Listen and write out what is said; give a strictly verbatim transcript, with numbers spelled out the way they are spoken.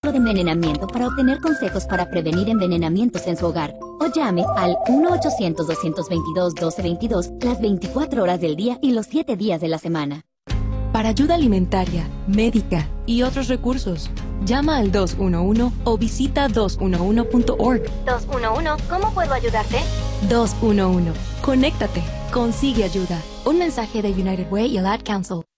Centro de Envenenamiento para obtener consejos para prevenir envenenamientos en su hogar. O llame al uno ochocientos, doscientos veintidós, doce veintidós las veinticuatro horas del día y los siete días de la semana. Para ayuda alimentaria, médica y otros recursos, llama al dos uno uno o visita dos uno uno punto org. dos uno uno, ¿cómo puedo ayudarte? dos uno uno. Conéctate. Consigue ayuda. Un mensaje de United Way y el Ad Council.